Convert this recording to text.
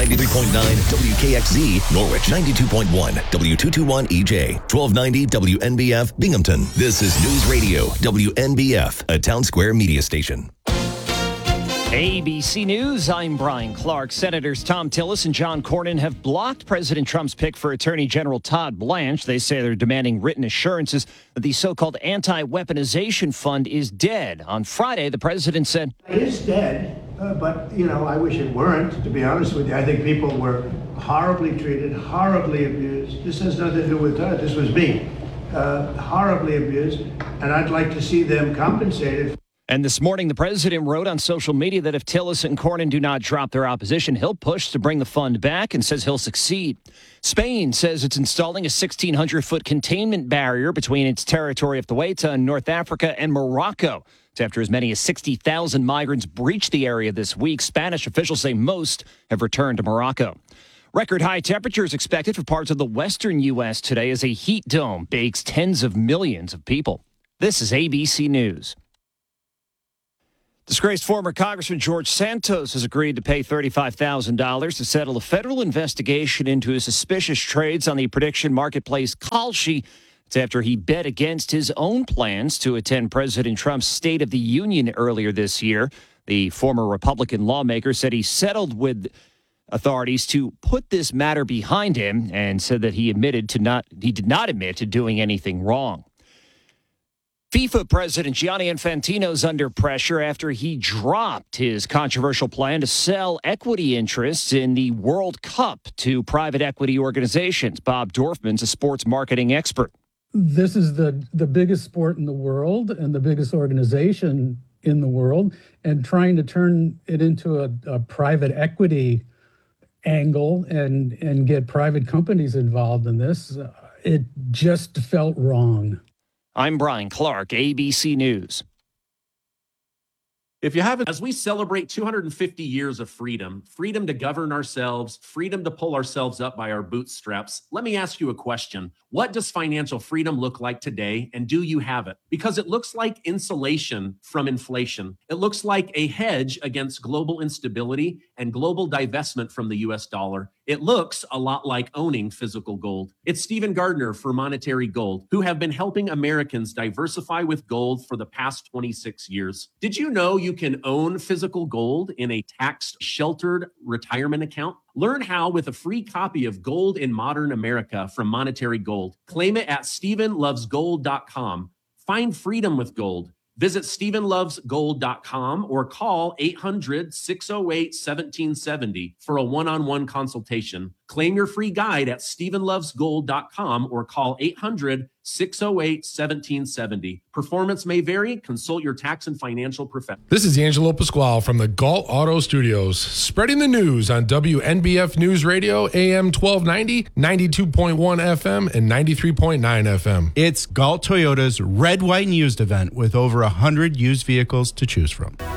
93.9 WKXZ, Norwich 92.1 W221 EJ, 1290 WNBF, Binghamton. This is News Radio WNBF, a Town Square media station. ABC News, I'm Brian Clark. Senators Tom Tillis and John Cornyn have blocked President Trump's pick for Attorney General Todd Blanche. They say they're demanding written assurances that the so-called anti-weaponization fund is dead. On Friday, the president said, "It is dead, but, I wish it weren't, to be honest with you. I think people were horribly treated, horribly abused. This has nothing to do with Todd. This was me. Horribly abused, and I'd like to see them compensated." And this morning, the president wrote on social media that if Tillis and Cornyn do not drop their opposition, he'll push to bring the fund back and says he'll succeed. Spain says it's installing a 1,600-foot containment barrier between its territory of Ceuta in North Africa and Morocco. It's after as many as 60,000 migrants breached the area this week. Spanish officials say most have returned to Morocco. Record high temperatures expected for parts of the western U.S. today as a heat dome bakes tens of millions of people. This is ABC News. Disgraced former Congressman George Santos has agreed to pay $35,000 to settle a federal investigation into his suspicious trades on the prediction marketplace Kalshi. It's after he bet against his own plans to attend President Trump's State of the Union earlier this year. The former Republican lawmaker said he settled with authorities to put this matter behind him and said that he did not admit to doing anything wrong. FIFA President Gianni Infantino is under pressure after he dropped his controversial plan to sell equity interests in the World Cup to private equity organizations. Bob Dorfman's a sports marketing expert. This is the biggest sport in the world and the biggest organization in the world, and trying to turn it into a private equity angle and get private companies involved in this, it just felt wrong. I'm Brian Clark, ABC News. If you haven't, as we celebrate 250 years of freedom to govern ourselves, freedom to pull ourselves up by our bootstraps, let me ask you a question. What does financial freedom look like today, and do you have it? Because it looks like insulation from inflation. It looks like a hedge against global instability and global divestment from the U.S. dollar. It looks a lot like owning physical gold. It's Stephen Gardner for Monetary Gold, who have been helping Americans diversify with gold for the past 26 years. Did you know you can own physical gold in a tax-sheltered retirement account? Learn how with a free copy of Gold in Modern America from Monetary Gold. Claim it at StephenLovesGold.com. Find freedom with gold. Visit StephenLovesGold.com or call 800-608-1770 for a one-on-one consultation. Claim your free guide at StephenLovesGold.com or call 800-608-1770. Performance may vary. Consult your tax and financial professional. This is Angelo Pasquale from the Galt Auto Studios, spreading the news on WNBF News Radio, AM 1290, 92.1 FM, and 93.9 FM. It's Galt Toyota's Red, White, and Used event with over 100 used vehicles to choose from.